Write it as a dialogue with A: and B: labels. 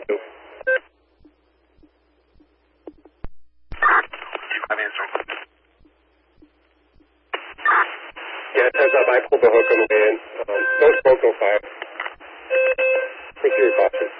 A: Yeah, heads up, I pulled the hook on the way in. No smoke, no fire. Proceed with caution.